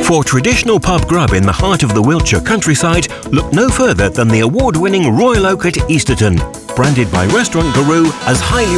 For traditional pub grub in the heart of the Wiltshire countryside, look no further than the award-winning Royal Oak at Easterton, branded by Restaurant Guru as highly